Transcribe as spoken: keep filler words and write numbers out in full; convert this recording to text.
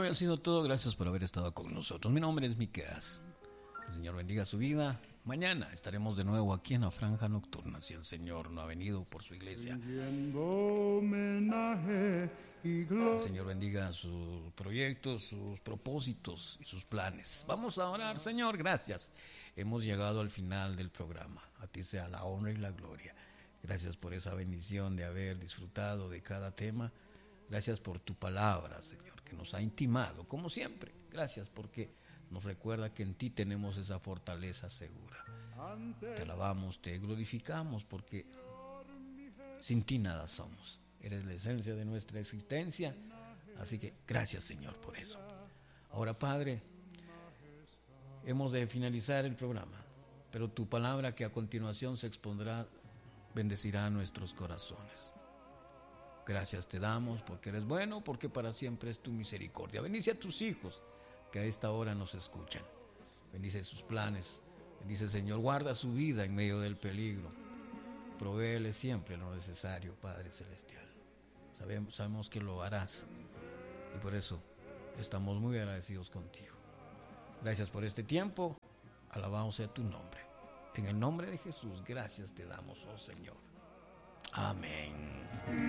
ha sido todo. Gracias por haber estado con nosotros. Mi nombre es Miqueas. El Señor bendiga su vida. Mañana estaremos de nuevo aquí en la Franja Nocturna, si el Señor no ha venido por su iglesia. El Señor bendiga sus proyectos, sus propósitos y sus planes. Vamos a orar. Señor, gracias. Hemos llegado al final del programa. A ti sea la honra y la gloria. Gracias por esa bendición de haber disfrutado de cada tema. Gracias por tu palabra, Señor, que nos ha intimado, como siempre. Gracias porque nos recuerda que en ti tenemos esa fortaleza segura. Te alabamos, te glorificamos, porque sin ti nada somos. Eres la esencia de nuestra existencia. Así que gracias, Señor, por eso. Ahora, Padre, hemos de finalizar el programa, pero tu palabra que a continuación se expondrá bendecirá nuestros corazones. Gracias te damos porque eres bueno, porque para siempre es tu misericordia. Bendice a tus hijos que a esta hora nos escuchan. Bendice sus planes. Bendice, Señor, guarda su vida en medio del peligro. Provéele siempre lo necesario, Padre Celestial. Sabemos, sabemos que lo harás y por eso estamos muy agradecidos contigo. Gracias por este tiempo. Alabado sea tu nombre. En el nombre de Jesús, gracias te damos, oh Señor. Amén.